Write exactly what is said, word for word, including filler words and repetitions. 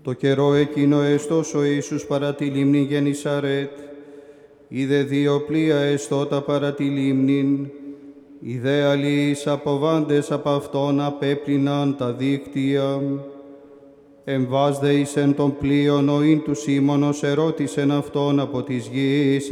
Το καιρό εκείνο εστός ο Ιησούς παρά τη λίμνη Γενισαρέτ, είδε δύο πλοία εστώτα παρά τη λίμνην, είδε αλλοίς αποβάντες απ' αυτόν απέπλυναν τα δίκτυα. Εμβάς δε εις εν των πλοίων ο ίν του Σίμωνος ερώτησεν αυτόν από της γης,